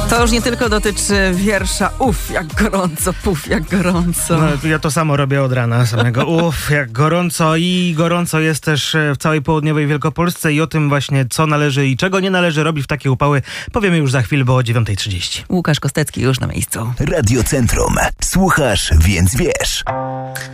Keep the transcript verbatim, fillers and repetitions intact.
To już nie tylko dotyczy wiersza uff, jak gorąco, puf, jak gorąco. No, ja to samo robię od rana samego. Uff, jak gorąco i gorąco jest też w całej południowej Wielkopolsce i o tym właśnie, co należy i czego nie należy robić w takie upały, powiemy już za chwilę, bo o dziewiąta trzydzieści. Łukasz Kostecki już na miejscu. Radio Centrum. Słuchasz, więc wiesz.